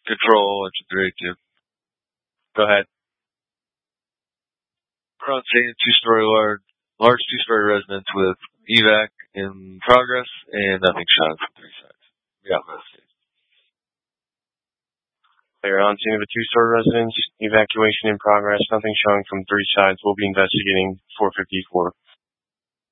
Control, it's 382. Go ahead. Front scene, large two-story residence with evac in progress and nothing shot from 3 sides. Yeah, They're on scene of a two-story residence, evacuation in progress, nothing showing from 3 sides. We'll be investigating 454.